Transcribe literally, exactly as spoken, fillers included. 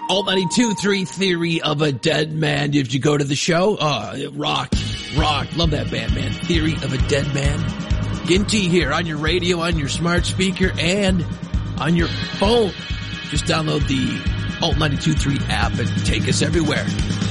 Alt ninety-two point three Theory of a Dead Man. Did you go to the show? Uh, it rocked. Rocked. Love that band, man. Theory of a Dead Man. Ginty here on your radio, on your smart speaker, and on your phone. Just download the Alt ninety-two point three app and take us everywhere.